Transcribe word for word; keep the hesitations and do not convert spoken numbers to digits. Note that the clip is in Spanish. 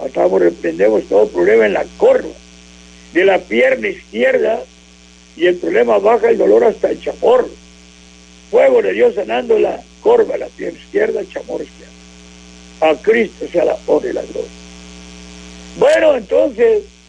Atamos, reprendemos todo problema en la corva de la pierna izquierda, y el problema baja el dolor hasta el chamorro. Fuego de Dios sanando la corva, la pierna izquierda, chamorro izquierdo. A Cristo sea la honra y la gloria. Bueno, entonces